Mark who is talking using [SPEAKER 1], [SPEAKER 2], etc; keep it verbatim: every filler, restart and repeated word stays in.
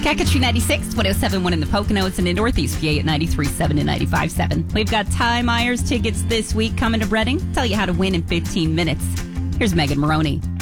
[SPEAKER 1] Cat Country ninety-six, one oh seven point one in the Poconos, and in Northeast P A at ninety-three point seven and ninety-five point seven. We've got Ty Myers tickets this week coming to Reading. Tell you how to win in fifteen minutes. Here's Megan Maroney.